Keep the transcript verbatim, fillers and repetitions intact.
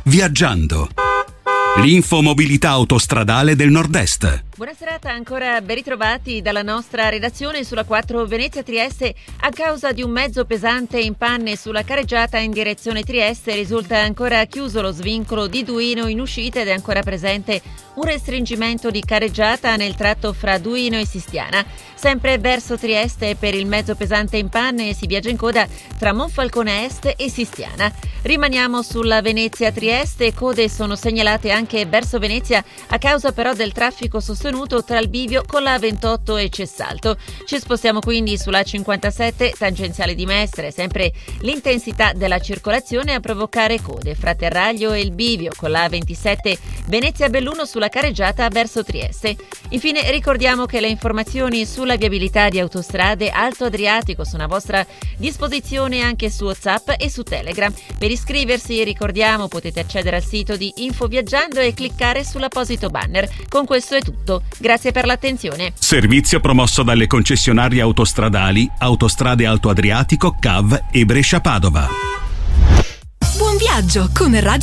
Viaggiando. L'info mobilità autostradale del Nord-Est. Buona serata, ancora ben ritrovati dalla nostra redazione sulla quattro Venezia-Trieste. A causa di un mezzo pesante in panne sulla careggiata in direzione Trieste risulta ancora chiuso lo svincolo di Duino in uscita ed è ancora presente un restringimento di careggiata nel tratto fra Duino e Sistiana. Sempre verso Trieste per il mezzo pesante in panne si viaggia in coda tra Monfalcone Est e Sistiana. Rimaniamo sulla Venezia-Trieste, code sono segnalate anche verso Venezia a causa però del traffico sostenuto tra il bivio con la ventotto e Cessalto. Ci spostiamo quindi sulla cinquantasette tangenziale di Mestre, sempre l'intensità della circolazione a provocare code fra Terraglio e il bivio con la ventisette Venezia-Belluno sulla careggiata verso Trieste. Infine ricordiamo che le informazioni sulla viabilità di autostrade Alto Adriatico sono a vostra disposizione anche su WhatsApp e su Telegram. Per iscriversi, ricordiamo, potete accedere al sito di Info Viaggiando e cliccare sull'apposito banner. Con questo è tutto. Grazie per l'attenzione. Servizio promosso dalle concessionarie autostradali Autostrade Alto Adriatico, C A V e Brescia Padova. Buon viaggio con Radio